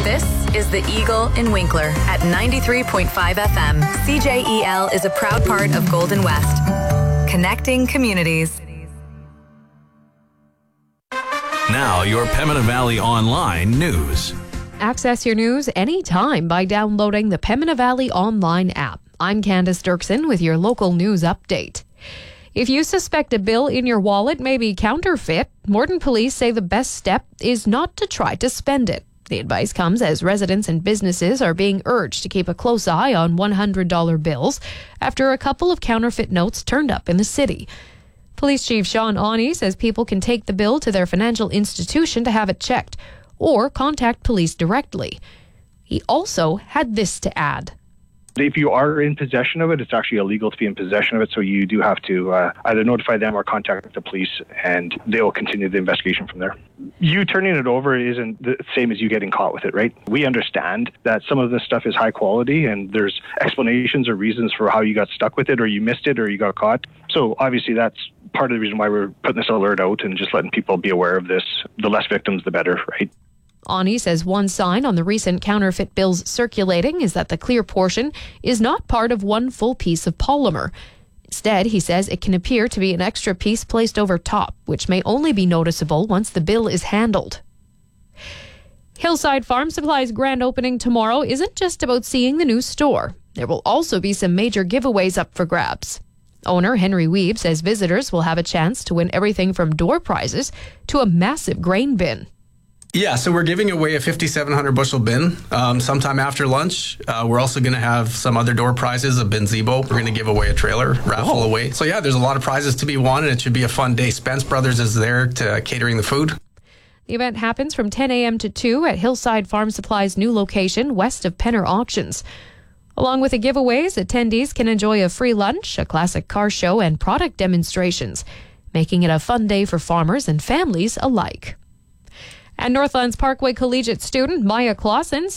This is the Eagle in Winkler at 93.5 FM. CJEL is a proud part of Golden West. Connecting communities. Now, your Pembina Valley Online news. Access your news anytime by downloading the Pembina Valley Online app. I'm Candace Dirksen with your local news update. If you suspect a bill in your wallet may be counterfeit, Morden police say the best step is not to try to spend it. The advice comes as residents and businesses are being urged to keep a close eye on $100 bills after a couple of counterfeit notes turned up in the city. Police Chief Sean Awney says people can take the bill to their financial institution to have it checked or contact police directly. He also had this to add. If you are in possession of it, it's actually illegal to be in possession of it, so you do have to either notify them or contact the police, and they'll continue the investigation from there. You turning it over isn't the same as you getting caught with it, right? We understand that some of this stuff is high quality, and there's explanations or reasons for how you got stuck with it, or you missed it, or you got caught. So obviously that's part of the reason why we're putting this alert out and just letting people be aware of this. The less victims, the better, right? Awney says one sign on the recent counterfeit bills circulating is that the clear portion is not part of one full piece of polymer. Instead, he says it can appear to be an extra piece placed over top, which may only be noticeable once the bill is handled. Hillside Farm Supply's grand opening tomorrow isn't just about seeing the new store. There will also be some major giveaways up for grabs. Owner Henry Weeb says visitors will have a chance to win everything from door prizes to a massive grain bin. Yeah, so we're giving away a 5,700 bushel bin sometime after lunch. We're also going to have some other door prizes, a bin Zebo. We're going to give away a trailer, raffle away. So yeah, there's a lot of prizes to be won, and it should be a fun day. Spence Brothers is there to catering the food. The event happens from 10 a.m. to 2 at Hillside Farm Supply's new location west of Penner Auctions. Along with the giveaways, attendees can enjoy a free lunch, a classic car show, and product demonstrations, making it a fun day for farmers and families alike. And Northlands Parkway Collegiate student Maya Clausen